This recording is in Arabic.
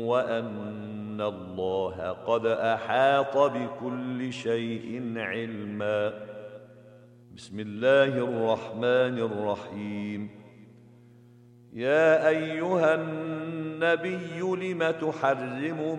وأن الله قد أحاط بكل شيء علما. بسم الله الرحمن الرحيم. يا أيها النبي لم تحرم